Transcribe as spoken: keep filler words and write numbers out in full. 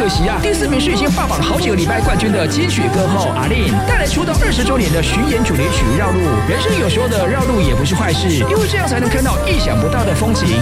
可惜啊，第四名是已经霸榜好几个礼拜冠军的金曲歌后阿令，带来出道二十周年的巡演主题曲《绕路》。人生有时候的绕路也不是坏事，因为这样才能看到意想不到的风景。